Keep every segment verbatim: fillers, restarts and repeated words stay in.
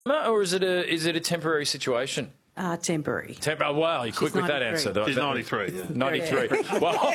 or is it a is it a temporary situation? Uh, temporary. Temp- oh, wow, you're quick with that answer. She's ninety-three. ninety-three. Well,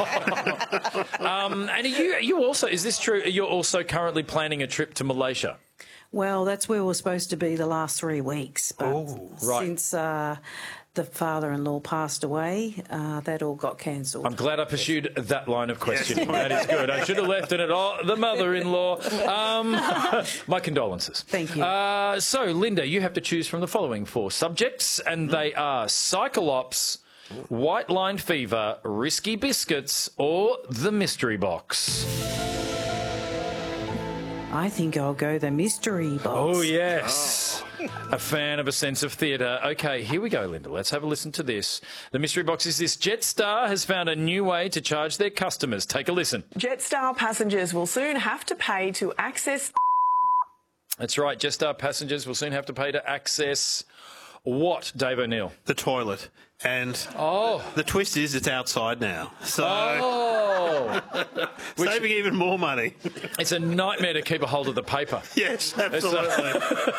um, and are you, are you also, is this true, you're also currently planning a trip to Malaysia? Well, that's where we're supposed to be the last three weeks. But Oh, right. since uh, the father-in-law passed away, uh, that all got cancelled. I'm glad I pursued that line of questioning. That is good. I should have left it at all. The mother-in-law. Um, my condolences. Thank you. Uh, so, Linda, you have to choose from the following four subjects, and they are Cyclops, White Line Fever, Risky Biscuits, or The Mystery Box. I think I'll go the mystery box. Oh, yes. A fan of a sense of theatre. Okay, here we go, Linda. Let's have a listen to this. The mystery box is this. Jetstar has found a new way to charge their customers. Take a listen. Jetstar passengers will soon have to pay to access... That's right. Jetstar passengers will soon have to pay to access what, Dave O'Neill? The toilet. And Oh. the twist is it's outside now. So Oh. saving even more money. It's a nightmare to keep a hold of the paper. Yes, absolutely.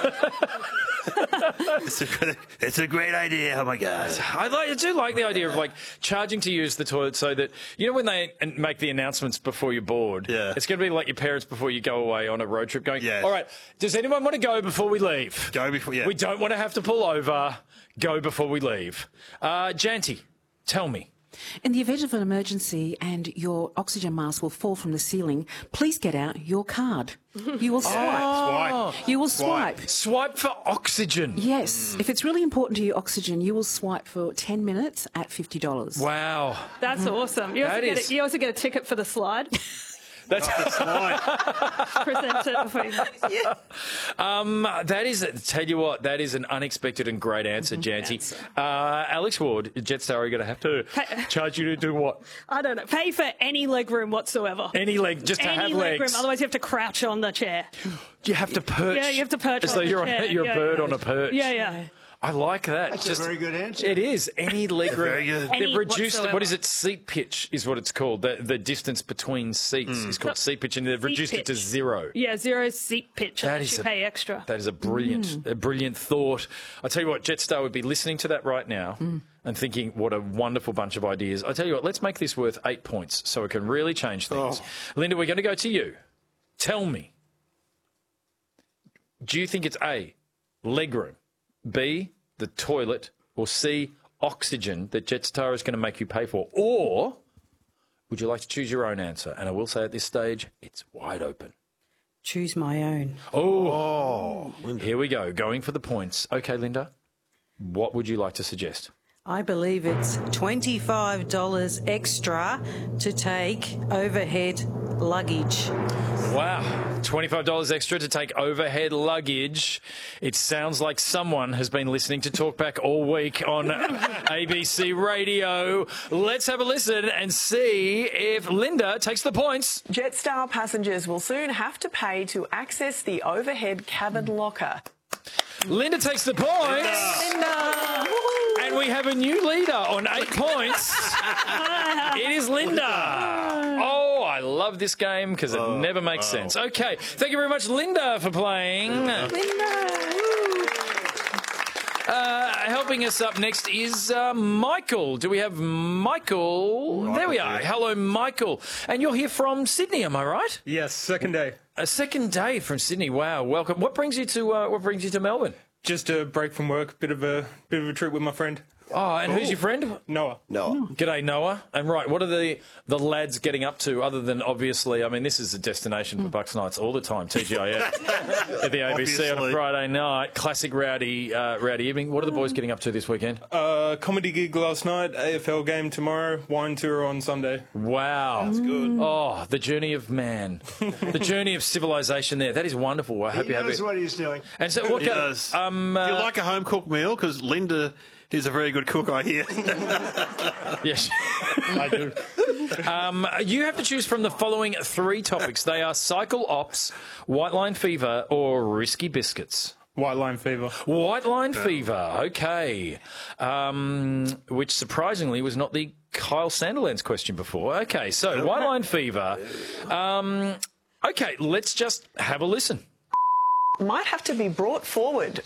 it's, a great, it's a great idea. Oh, my God. I, like, I do like the idea of, like, charging to use the toilet so that, you know, when they make the announcements before you're bored, Yeah. it's going to be like your parents before you go away on a road trip going, Yes. all right, does anyone want to go before we leave? Go before, yeah. We don't want to have to pull over. Go before we leave. Uh, Janty, tell me. In the event of an emergency and your oxygen mask will fall from the ceiling, please get out your card. You will swipe. Swipe. You will Swipe. swipe. Swipe for oxygen. Yes. If it's really important to you, oxygen, you will swipe for ten minutes at fifty dollars. Wow. That's awesome. You also, That get is- a, you also get a ticket for the slide. That's Present it before you... um, that is, tell you what, that is an unexpected and great answer, Janty. Uh, Alex Ward, Jetstar are going to have to charge you to do what? I don't know. Pay for any leg room whatsoever. Any leg, just to Any have leg legs. room. Otherwise, you have to crouch on the chair. You have to perch. Yeah, you have to perch As on though the you're, chair. a, you're Yeah, a bird yeah. on a perch. Yeah, yeah. I like that. That's Just, a very good answer. It is. Any leg room. Very good. They've Any reduced, whatsoever. what is it, seat pitch is what it's called. The, the distance between seats is called seat pitch, and they've Seat reduced it to pitch. zero. Yeah, zero seat pitch. That Unless is you a- pay extra. That is a brilliant, a brilliant thought. I tell you what, Jetstar would be listening to that right now and thinking, what a wonderful bunch of ideas. I tell you what, let's make this worth eight points so it can really change things. Linda, we're going to go to you. Tell me, do you think it's A, legroom, B, the toilet, or C, oxygen that Jetstar is going to make you pay for? Or would you like to choose your own answer? And I will say at this stage, it's wide open. Choose my own. Oh, here we go. Going for the points. Okay, Linda, what would you like to suggest? I believe it's twenty-five dollars extra to take overhead luggage. Wow, twenty-five dollars extra to take overhead luggage. It sounds like someone has been listening to Talkback all week on A B C Radio. Let's have a listen and see if Linda takes the points. Jetstar passengers will soon have to pay to access the overhead cabin locker. Linda takes the points. Linda! And we have a new leader on eight points. It is Linda. Oh, I love this game because it never makes sense. Okay, thank you very much, Linda, for playing. Uh, helping us up next is uh, Michael. Do we have Michael? There we are. Hello, Michael. And you're here from Sydney, am I right? Yes, second day. A second day from Sydney. Wow, welcome. What brings you to uh, What brings you to Melbourne? Just a break from work, bit of a bit of a trip with my friend Oh, and who's your friend? Noah. No. G'day, Noah. And right, what are the, the lads getting up to other than, obviously, I mean, this is a destination for Bucks Nights all the time, T G I F at the A B C on a Obviously. Friday night. Classic rowdy uh, rowdy evening. What are the boys getting up to this weekend? Uh, comedy gig last night, A F L game tomorrow, wine tour on Sunday. Wow. That's good. Oh, the journey of man. The journey of civilization there. That is wonderful. I hope He you have knows it. what he's doing. And so what He kind does. um, Do you uh, like a home-cooked meal? Because Linda is a very good cook, I hear. Yes, I do. Um, you have to choose from the following three topics. They are cycle ops, white line fever, or risky biscuits. White line fever. White line fever, okay. Um, which surprisingly was not the Kyle Sanderlands question before. Okay, so white line fever. Um, okay, let's just have a listen. might have to be brought forward